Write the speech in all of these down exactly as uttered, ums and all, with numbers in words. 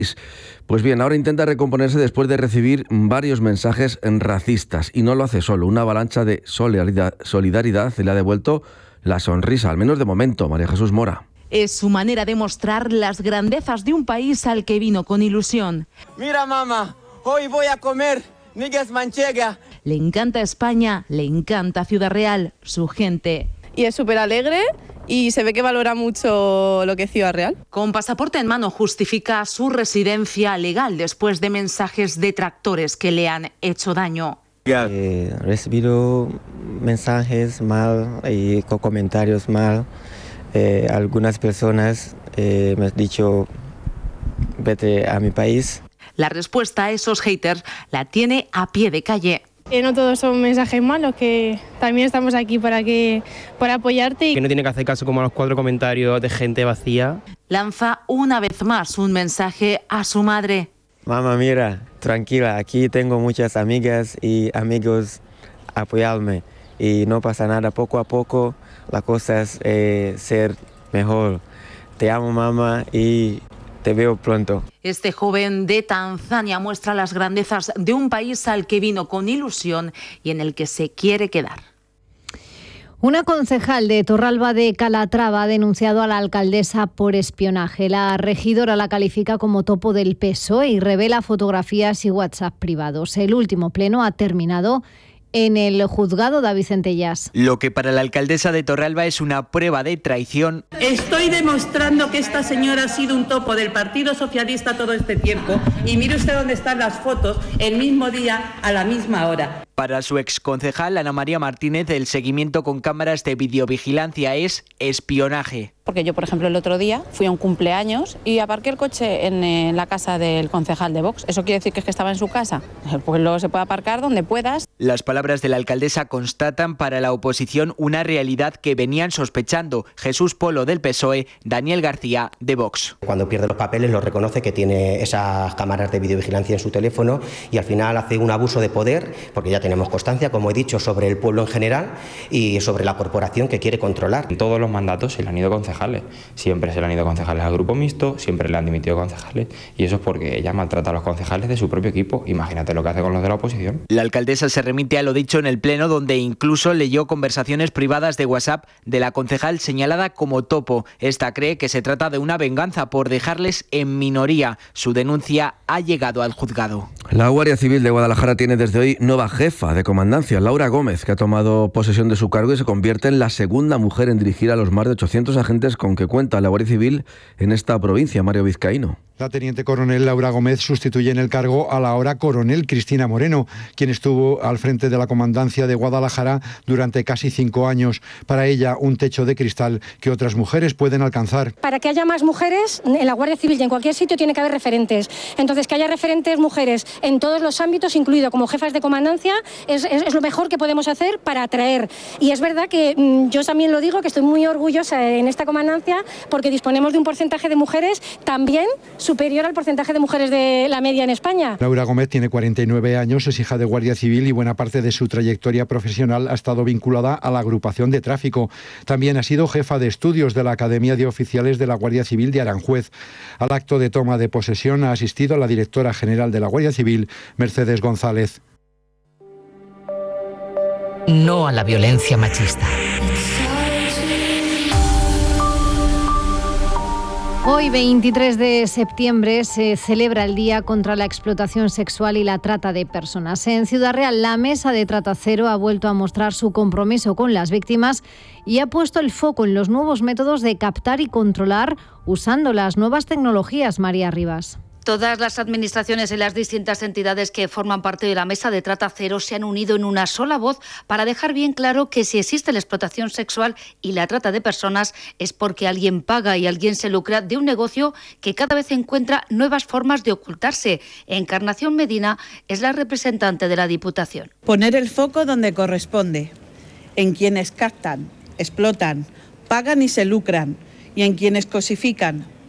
Pues bien, ahora intenta recomponerse después de recibir varios mensajes racistas y no lo hace solo. Una avalancha de solidaridad, solidaridad le ha devuelto la sonrisa, al menos de momento. María Jesús Mora. Es su manera de mostrar las grandezas de un país al que vino con ilusión. Mira, mamá, hoy voy a comer migas manchega. Le encanta España, le encanta Ciudad Real, su gente. Y es súper alegre y se ve que valora mucho lo que es Ciudad Real. Con pasaporte en mano justifica su residencia legal después de mensajes detractores que le han hecho daño. He recibido mensajes mal y con comentarios mal. Eh, algunas personas eh, me han dicho vete a mi país. La respuesta a esos haters la tiene a pie de calle. Que no todos son mensajes malos, que también estamos aquí para, que, para apoyarte. Que no tiene que hacer caso como a los cuatro comentarios de gente vacía. Lanza una vez más un mensaje a su madre. Mamá, mira, tranquila, aquí tengo muchas amigas y amigos apoyarme y no pasa nada, poco a poco la cosa es eh, ser mejor. Te amo, mamá, y te veo pronto. Este joven de Tanzania muestra las grandezas de un país al que vino con ilusión y en el que se quiere quedar. Una concejal de Torralba de Calatrava ha denunciado a la alcaldesa por espionaje. La regidora la califica como topo del P S O E y revela fotografías y WhatsApp privados. El último pleno ha terminado en el juzgado David Centellas. Lo que para la alcaldesa de Torralba es una prueba de traición. Estoy demostrando que esta señora ha sido un topo del Partido Socialista todo este tiempo y mire usted dónde están las fotos el mismo día a la misma hora. Para su exconcejal Ana María Martínez, el seguimiento con cámaras de videovigilancia es espionaje. Porque yo, por ejemplo, el otro día fui a un cumpleaños y aparqué el coche en, en la casa del concejal de Vox. ¿Eso quiere decir que es que estaba en su casa? Pues luego se puede aparcar donde puedas. Las palabras de la alcaldesa constatan para la oposición una realidad que venían sospechando Jesús Polo del P S O E, Daniel García de Vox. Cuando pierde los papeles lo reconoce que tiene esas cámaras de videovigilancia en su teléfono y al final hace un abuso de poder, porque ya tenemos constancia, como he dicho, sobre el pueblo en general y sobre la corporación que quiere controlar. En todos los mandatos se le han ido concejales, siempre se le han ido concejales al grupo mixto, siempre le han dimitido concejales y eso es porque ella maltrata a los concejales de su propio equipo. Imagínate lo que hace con los de la oposición. La alcaldesa se remite a lo dicho en el pleno, donde incluso leyó conversaciones privadas de WhatsApp de la concejal señalada como topo. Esta cree que se trata de una venganza por dejarles en minoría. Su denuncia ha llegado al juzgado. La Guardia Civil de Guadalajara tiene desde hoy nueva jefa de comandancia, Laura Gómez, que ha tomado posesión de su cargo y se convierte en la segunda mujer en dirigir a los más de ochocientos agentes con que cuenta la Guardia Civil en esta provincia. Mario Vizcaíno. La teniente coronel Laura Gómez sustituye en el cargo a la ahora coronel Cristina Moreno, quien estuvo al frente de la comandancia de Guadalajara durante casi cinco años. Para ella, un techo de cristal que otras mujeres pueden alcanzar. Para que haya más mujeres en la Guardia Civil y en cualquier sitio tiene que haber referentes. Entonces, que haya referentes mujeres en todos los ámbitos, incluido como jefas de comandancia, es, es, es lo mejor que podemos hacer para atraer. Y es verdad que mmm, yo también lo digo, que estoy muy orgullosa en esta comandancia porque disponemos de un porcentaje de mujeres también superior al porcentaje de mujeres de la media en España. Laura Gómez tiene cuarenta y nueve años, es hija de Guardia Civil y buena parte de su trayectoria profesional ha estado vinculada a la agrupación de tráfico. También ha sido jefa de estudios de la Academia de Oficiales de la Guardia Civil de Aranjuez. Al acto de toma de posesión ha asistido la directora general de la Guardia Civil, Mercedes González. No a la violencia machista. Hoy, veintitrés de septiembre, se celebra el Día contra la Explotación Sexual y la Trata de Personas. En Ciudad Real, la Mesa de Trata Cero ha vuelto a mostrar su compromiso con las víctimas y ha puesto el foco en los nuevos métodos de captar y controlar usando las nuevas tecnologías. María Rivas. Todas las administraciones y las distintas entidades que forman parte de la Mesa de Trata Cero se han unido en una sola voz para dejar bien claro que si existe la explotación sexual y la trata de personas es porque alguien paga y alguien se lucra de un negocio que cada vez encuentra nuevas formas de ocultarse. Encarnación Medina es la representante de la Diputación. Poner el foco donde corresponde, en quienes captan, explotan, pagan y se lucran, y en quienes cosifican,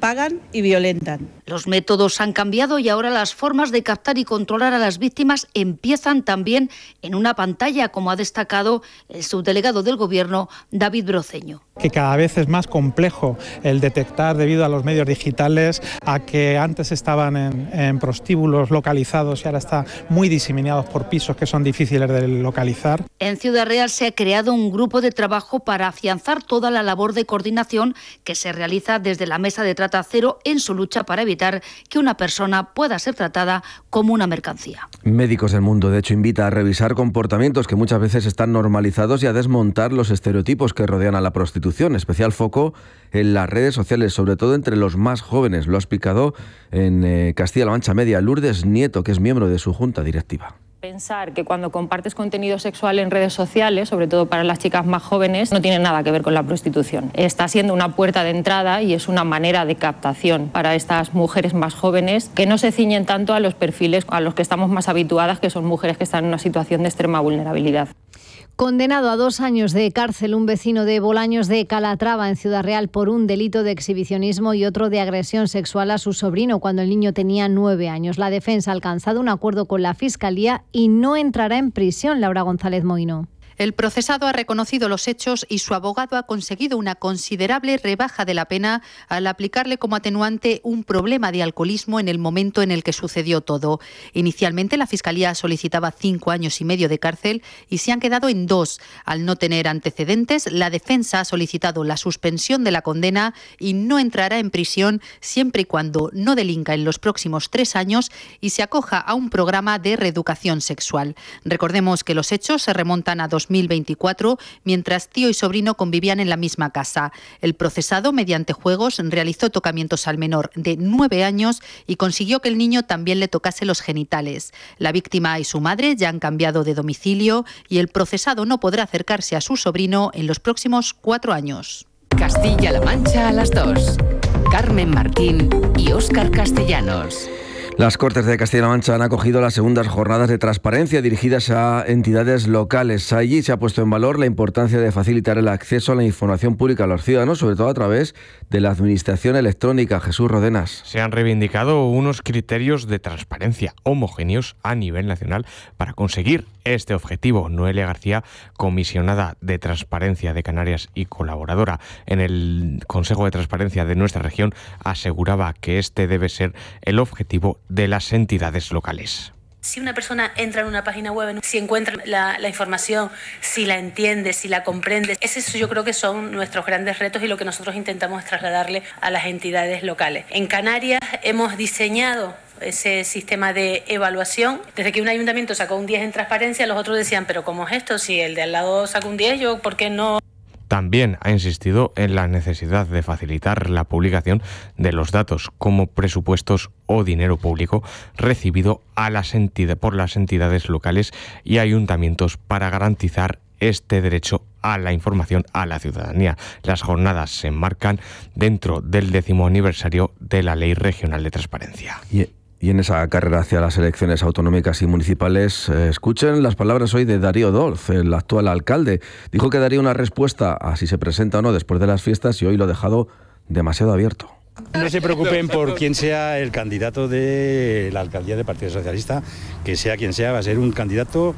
pagan y violentan. Los métodos han cambiado y ahora las formas de captar y controlar a las víctimas empiezan también en una pantalla, como ha destacado el subdelegado del Gobierno, David Broceño. Que cada vez es más complejo el detectar debido a los medios digitales, a que antes estaban en, en prostíbulos localizados y ahora están muy diseminados por pisos que son difíciles de localizar. En Ciudad Real se ha creado un grupo de trabajo para afianzar toda la labor de coordinación que se realiza desde la Mesa de Trata Cero en su lucha para evitar que una persona pueda ser tratada como una mercancía. Médicos del Mundo, de hecho, invita a revisar comportamientos que muchas veces están normalizados y a desmontar los estereotipos que rodean a la prostitución. Especial foco en las redes sociales, sobre todo entre los más jóvenes. Lo ha explicado en eh, Castilla-La Mancha Media Lourdes Nieto, que es miembro de su junta directiva. Pensar que cuando compartes contenido sexual en redes sociales, sobre todo para las chicas más jóvenes, no tiene nada que ver con la prostitución. Está siendo una puerta de entrada y es una manera de captación para estas mujeres más jóvenes que no se ciñen tanto a los perfiles a los que estamos más habituadas, que son mujeres que están en una situación de extrema vulnerabilidad. Condenado a dos años de cárcel un vecino de Bolaños de Calatrava, en Ciudad Real, por un delito de exhibicionismo y otro de agresión sexual a su sobrino cuando el niño tenía nueve años. La defensa ha alcanzado un acuerdo con la Fiscalía y no entrará en prisión. Laura González Moino. El procesado ha reconocido los hechos y su abogado ha conseguido una considerable rebaja de la pena al aplicarle como atenuante un problema de alcoholismo en el momento en el que sucedió todo. Inicialmente la Fiscalía solicitaba cinco años y medio de cárcel y se han quedado en dos. Al no tener antecedentes, la defensa ha solicitado la suspensión de la condena y no entrará en prisión siempre y cuando no delinca en los próximos tres años y se acoja a un programa de reeducación sexual. Recordemos que los hechos se remontan a dos mil veinticuatro, mientras tío y sobrino convivían en la misma casa. El procesado, mediante juegos, realizó tocamientos al menor de nueve años y consiguió que el niño también le tocase los genitales. La víctima y su madre ya han cambiado de domicilio y el procesado no podrá acercarse a su sobrino en los próximos cuatro años. Castilla-La Mancha a las dos. Carmen Martín y Óscar Castellanos. Las Cortes de Castilla-La Mancha han acogido las segundas jornadas de transparencia dirigidas a entidades locales. Allí se ha puesto en valor la importancia de facilitar el acceso a la información pública a los ciudadanos, sobre todo a través de la administración electrónica. Jesús Rodenas. Se han reivindicado unos criterios de transparencia homogéneos a nivel nacional para conseguir este objetivo. Noelia García, comisionada de Transparencia de Canarias y colaboradora en el Consejo de Transparencia de nuestra región, aseguraba que este debe ser el objetivo de las entidades locales. Si una persona entra en una página web, si encuentra la, la información, si la entiende, si la comprende, esos yo creo que son nuestros grandes retos y lo que nosotros intentamos trasladarle a las entidades locales. En Canarias hemos diseñado ese sistema de evaluación. Desde que un ayuntamiento sacó un diez en transparencia, los otros decían, pero ¿cómo es esto? Si el de al lado sacó un diez, ¿yo por qué no? También ha insistido en la necesidad de facilitar la publicación de los datos como presupuestos o dinero público recibido a las entidades, por las entidades locales y ayuntamientos para garantizar este derecho a la información a la ciudadanía. Las jornadas se enmarcan dentro del décimo aniversario de la Ley Regional de Transparencia. Yeah. Y en esa carrera hacia las elecciones autonómicas y municipales, eh, escuchen las palabras hoy de Darío Dolz, el actual alcalde. Dijo que daría una respuesta a si se presenta o no después de las fiestas y hoy lo ha dejado demasiado abierto. No se preocupen por quién sea el candidato de la alcaldía del Partido Socialista, que sea quien sea, va a ser un candidato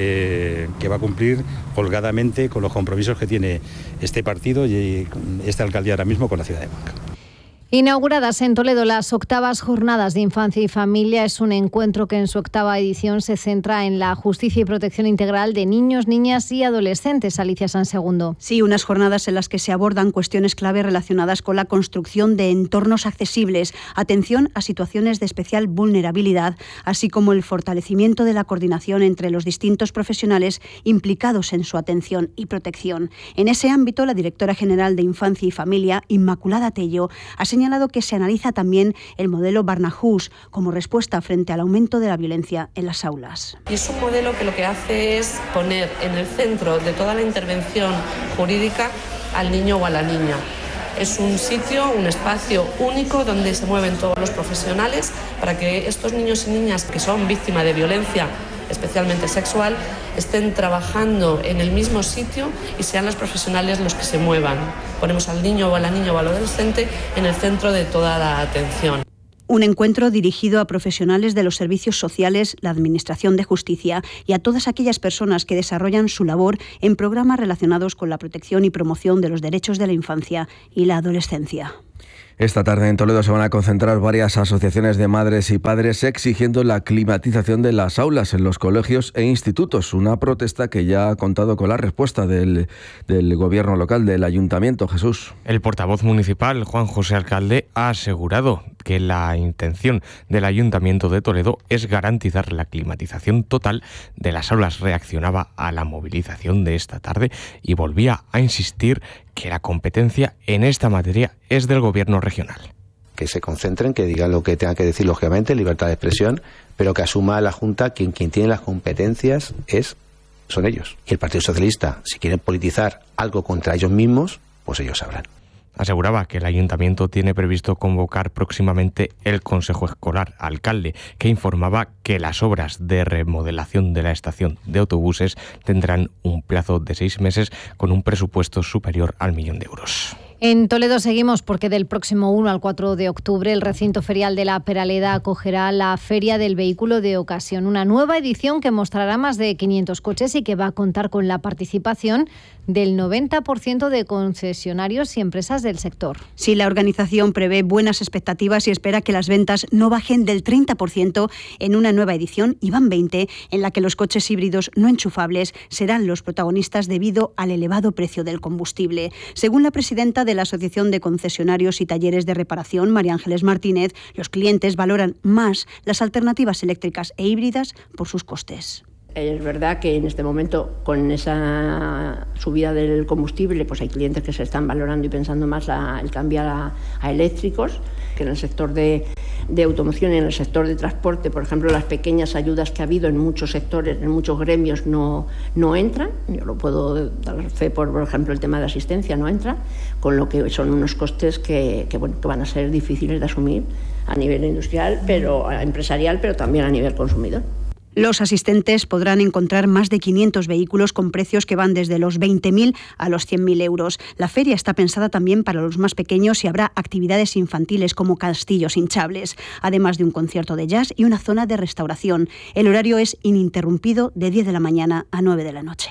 eh, que va a cumplir holgadamente con los compromisos que tiene este partido y esta alcaldía ahora mismo con la ciudad de Cuenca. Inauguradas en Toledo las octavas jornadas de infancia y familia, es un encuentro que en su octava edición se centra en la justicia y protección integral de niños, niñas y adolescentes. Alicia Sansegundo. Sí, unas jornadas en las que se abordan cuestiones clave relacionadas con la construcción de entornos accesibles, atención a situaciones de especial vulnerabilidad, así como el fortalecimiento de la coordinación entre los distintos profesionales implicados en su atención y protección. En ese ámbito, la directora general de Infancia y Familia, Inmaculada Tello, ha señalado que se analiza también el modelo Barnahus como respuesta frente al aumento de la violencia en las aulas. Y es un modelo que lo que hace es poner en el centro de toda la intervención jurídica al niño o a la niña. Es un sitio, un espacio único donde se mueven todos los profesionales para que estos niños y niñas que son víctimas de violencia especialmente sexual, estén trabajando en el mismo sitio y sean los profesionales los que se muevan. Ponemos al niño o a la niña o al adolescente en el centro de toda la atención. Un encuentro dirigido a profesionales de los servicios sociales, la Administración de Justicia y a todas aquellas personas que desarrollan su labor en programas relacionados con la protección y promoción de los derechos de la infancia y la adolescencia. Esta tarde en Toledo se van a concentrar varias asociaciones de madres y padres exigiendo la climatización de las aulas en los colegios e institutos. Una protesta que ya ha contado con la respuesta del, del gobierno local, del ayuntamiento. Jesús. El portavoz municipal, Juan José Alcalde, ha asegurado que la intención del ayuntamiento de Toledo es garantizar la climatización total de las aulas. Reaccionaba a la movilización de esta tarde y volvía a insistir que la competencia en esta materia es del gobierno regional. Que se concentren, que digan lo que tengan que decir, lógicamente, libertad de expresión, pero que asuma la Junta quien, quien tiene las competencias es, son ellos. Y el Partido Socialista, si quieren politizar algo contra ellos mismos, pues ellos sabrán. Aseguraba que el ayuntamiento tiene previsto convocar próximamente el Consejo Escolar. Alcalde, que informaba que las obras de remodelación de la estación de autobuses tendrán un plazo de seis meses con un presupuesto superior al millón de euros. En Toledo seguimos porque del próximo uno al cuatro de octubre el recinto ferial de la Peraleda acogerá la Feria del Vehículo de Ocasión, una nueva edición que mostrará más de quinientos coches y que va a contar con la participación del noventa por ciento de concesionarios y empresas del sector. Sí, la organización prevé buenas expectativas y espera que las ventas no bajen del treinta por ciento en una nueva edición, y van veinte, en la que los coches híbridos no enchufables serán los protagonistas debido al elevado precio del combustible. Según la presidenta de la Asociación de Concesionarios y Talleres de Reparación, María Ángeles Martínez, los clientes valoran más las alternativas eléctricas e híbridas por sus costes. Es verdad que en este momento, con esa subida del combustible, pues hay clientes que se están valorando y pensando más la, el cambiar a, a eléctricos, que en el sector de, de automoción y en el sector de transporte, por ejemplo, las pequeñas ayudas que ha habido en muchos sectores, en muchos gremios, no, no entran. Yo lo puedo dar fe por, por ejemplo, el tema de asistencia no entra, con lo que son unos costes que, que, bueno, que van a ser difíciles de asumir a nivel industrial, pero empresarial, pero también a nivel consumidor. Los asistentes podrán encontrar más de quinientos vehículos con precios que van desde los veinte mil a los cien mil euros. La feria está pensada también para los más pequeños y habrá actividades infantiles como castillos hinchables, además de un concierto de jazz y una zona de restauración. El horario es ininterrumpido de diez de la mañana a nueve de la noche.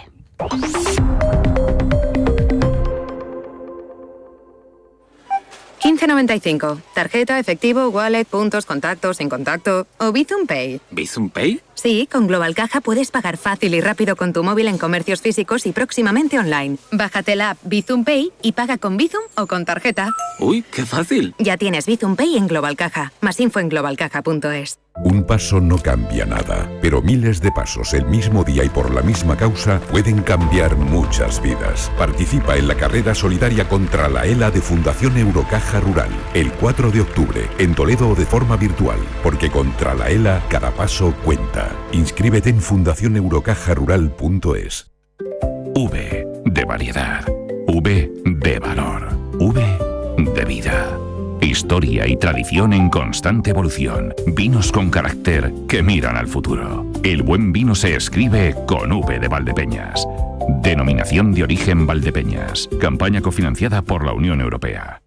quince noventa y cinco. Tarjeta, efectivo, wallet, puntos, contactos, sin contacto o Bizum Pay. ¿Bizum Pay? Sí, con Global Caja puedes pagar fácil y rápido con tu móvil en comercios físicos y próximamente online. Bájate la app Bizum Pay y paga con Bizum o con tarjeta. ¡Uy, qué fácil! Ya tienes Bizum Pay en Global Caja. Más info en global caja punto es. Un paso no cambia nada, pero miles de pasos el mismo día y por la misma causa pueden cambiar muchas vidas. Participa en la carrera solidaria contra la ELA de Fundación Eurocaja Rural, el cuatro de octubre, en Toledo o de forma virtual, porque contra la ELA cada paso cuenta. Inscríbete en fundación eurocaja rural punto es. V de variedad, V de valor, V de vida. Historia y tradición en constante evolución. Vinos con carácter que miran al futuro. El buen vino se escribe con V de Valdepeñas. Denominación de origen Valdepeñas. Campaña cofinanciada por la Unión Europea.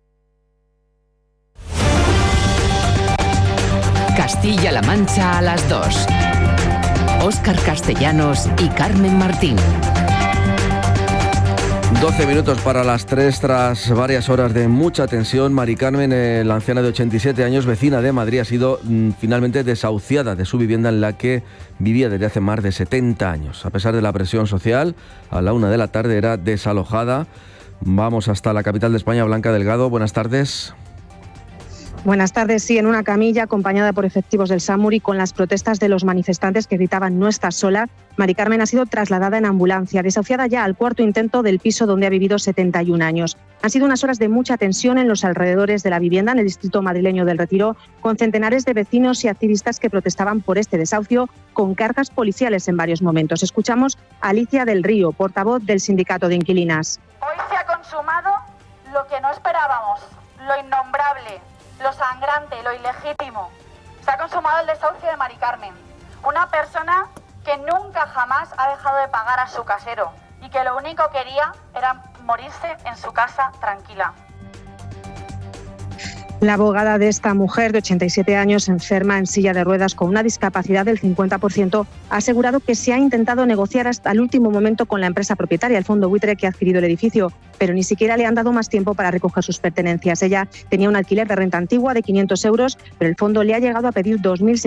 Castilla-La Mancha a las dos. Óscar Castellanos y Carmen Martín. doce minutos para las tres, tras varias horas de mucha tensión. Mari Carmen, eh, la anciana de ochenta y siete años, vecina de Madrid, ha sido mm, finalmente desahuciada de su vivienda en la que vivía desde hace más de setenta años. A pesar de la presión social, a la una de la tarde era desalojada. Vamos hasta la capital de España, Blanca Delgado. Buenas tardes. Buenas tardes. Sí, en una camilla acompañada por efectivos del SAMUR con las protestas de los manifestantes que gritaban "no estás sola", Mari Carmen ha sido trasladada en ambulancia, desahuciada ya al cuarto intento del piso donde ha vivido setenta y un años. Han sido unas horas de mucha tensión en los alrededores de la vivienda, en el distrito madrileño del Retiro, con centenares de vecinos y activistas que protestaban por este desahucio, con cargas policiales en varios momentos. Escuchamos a Alicia del Río, portavoz del Sindicato de Inquilinas. Hoy se ha consumado lo que no esperábamos, lo innombrable, lo sangrante, lo ilegítimo. Se ha consumado el desahucio de Mari Carmen, una persona que nunca jamás ha dejado de pagar a su casero y que lo único que quería era morirse en su casa tranquila. La abogada de esta mujer de ochenta y siete años, enferma en silla de ruedas con una discapacidad del cincuenta por ciento, ha asegurado que se ha intentado negociar hasta el último momento con la empresa propietaria, el fondo buitre que ha adquirido el edificio, pero ni siquiera le han dado más tiempo para recoger sus pertenencias. Ella tenía un alquiler de renta antigua de quinientos euros, pero el fondo le ha llegado a pedir dos mil seiscientos